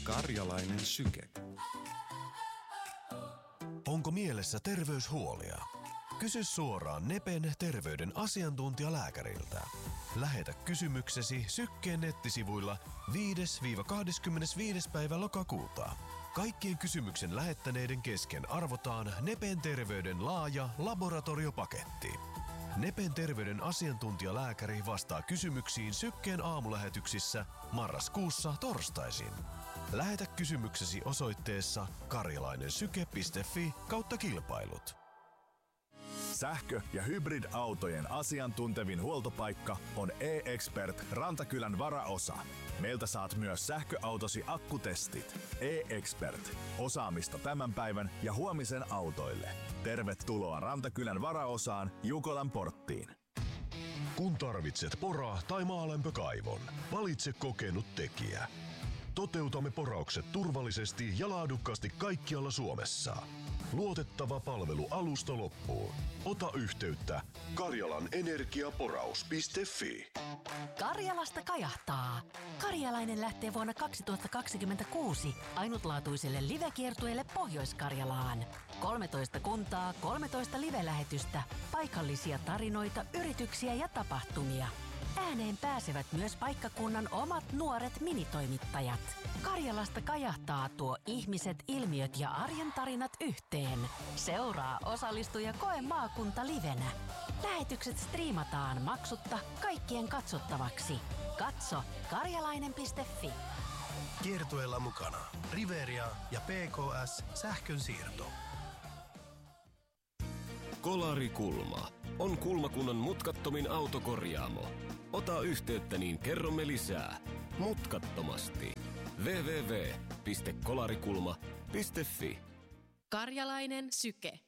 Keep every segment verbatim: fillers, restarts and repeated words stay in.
Karjalainen syke. Onko mielessä terveyshuolia? Kysy suoraan Nepen terveyden asiantuntijalääkäriltä. Lähetä kysymyksesi Sykkeen nettisivuilla viides kahdeskymmenesviides päivä lokakuuta. Kaikkien kysymyksen lähettäneiden kesken arvotaan Nepen terveyden laaja laboratoriopaketti. Nepen terveyden asiantuntijalääkäri vastaa kysymyksiin Sykkeen aamulähetyksissä marraskuussa torstaisin. Lähetä kysymyksesi osoitteessa karjalainensyke piste fi kautta kilpailut. Sähkö- ja hybridautojen asiantuntevin huoltopaikka on E-Expert Rantakylän varaosa. Meiltä saat myös sähköautosi akkutestit. E-Expert. Osaamista tämän päivän ja huomisen autoille. Tervetuloa Rantakylän varaosaan Jukolan porttiin. Kun tarvitset pora- tai maalämpökaivon, valitse kokenut tekijä. Toteutamme poraukset turvallisesti ja laadukkaasti kaikkialla Suomessa. Luotettava palvelu alusta loppuun. Ota yhteyttä karjalanenergiaporaus piste fi. Karjalasta kajahtaa. Karjalainen lähtee vuonna kaksituhattakaksikymmentäkuusi ainutlaatuiselle livekiertueelle Pohjois-Karjalaan. kolmetoista kuntaa, kolmetoista live-lähetystä, paikallisia tarinoita, yrityksiä ja tapahtumia. Ääneen pääsevät myös paikkakunnan omat nuoret minitoimittajat. Karjalasta kajahtaa tuo ihmiset, ilmiöt ja arjen tarinat yhteen. Seuraa, osallistu ja koe maakunta livenä. Lähetykset striimataan maksutta kaikkien katsottavaksi. Katso karjalainen piste fi. Kiertueella mukana Riveria ja P K S sähkön siirto. Kolarikulma on Kulmakunnan mutkattomin autokorjaamo. Ota yhteyttä, niin kerromme lisää. Mutkattomasti. double-u double-u double-u piste kolarikulma piste fi. Karjalainen syke.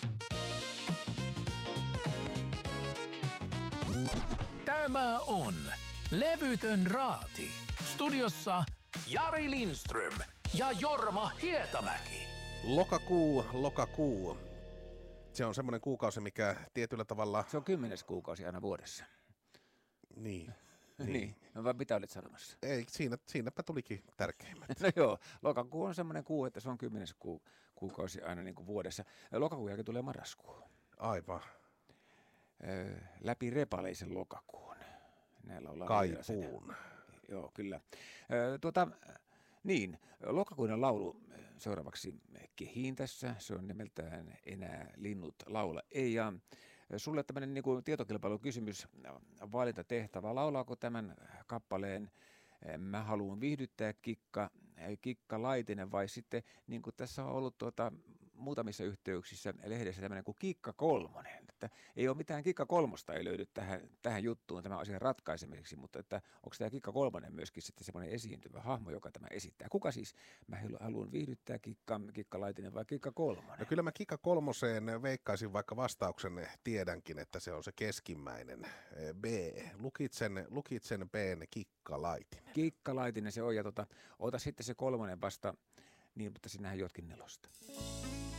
Tämä on Levytön raati. Studiossa Jari Lindström ja Jorma Hietamäki. Lokakuu, lokakuu. Se on semmoinen kuukausi, mikä tietyllä tavalla... Se on kymmenes kuukausi aina vuodessa. Niin. Niin. niin. No vai mitä olit sanomassa? Ei, siinä, siinäpä tulikin tärkeimmät. No joo, lokakuu on semmoinen kuu, että se on kymmenes ku, kuukausi aina niin kuin vuodessa. Lokakuun jälkeen tulee marraskuu. Aivan. Öö, läpi repaleisen lokakuun. Näillä ollaan Kaipuun. Joo, kyllä. Öö, tuota... Niin, lokakuinen laulu seuraavaksi kehiin tässä. Se on nimeltään Enää linnut laula ei. Ja sulle tämmöinen niin kuin tietokilpailukysymys, valintatehtävä. Laulaako tämän kappaleen Mä haluan viihdyttää Kikka, Kikka Laitinen vai sitten niin kuin tässä on ollut tuota, muutamissa yhteyksissä lehdessä tämmöinen kuin Kikka Kolmonen. Että ei ole mitään Kikka Kolmosta ei löydy tähän, tähän juttuun tämän asian ratkaisemiseksi, mutta että onko tämä Kikka Kolmonen myöskin sitten semmoinen esiintyvä hahmo, joka tämä esittää? Kuka siis Mä haluan viihdyttää Kikka, Kikka Laitinen vai Kikka Kolmonen? No kyllä mä Kikka Kolmoseen veikkaisin, vaikka vastauksen tiedänkin, että se on se keskimmäinen B. Lukitsen, lukitsen B:n Kikka Laitinen. Kikka Laitinen se on, ja tota, ota sitten se kolmonen vasta, niin, mutta sinähän jotkin nelosta.